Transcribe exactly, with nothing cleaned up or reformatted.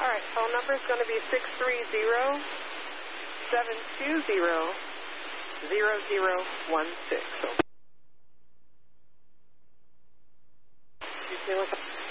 All right, phone number is going to be six three zero, seven two zero, zero zero one six. So, you see what's